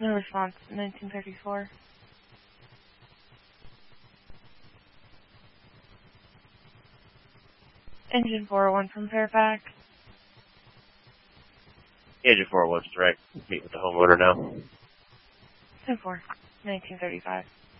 No response. 1934. Engine 401 from Fairfax. Engine 401's direct. Meet with the homeowner now. 10-4. 1935.